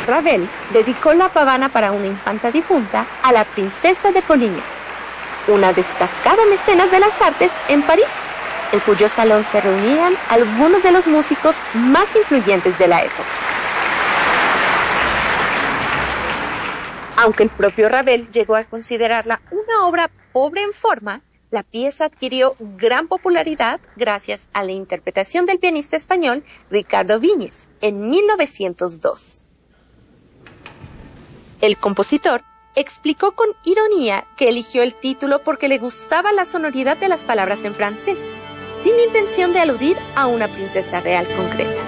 Ravel dedicó la pavana para una infanta difunta a la princesa de Polignac, una destacada mecenas de las artes en París, en cuyo salón se reunían algunos de los músicos más influyentes de la época. Aunque el propio Ravel llegó a considerarla una obra pobre en forma, la pieza adquirió gran popularidad gracias a la interpretación del pianista español Ricardo Viñes en 1902. El compositor explicó con ironía que eligió el título porque le gustaba la sonoridad de las palabras en francés, sin intención de aludir a una princesa real concreta.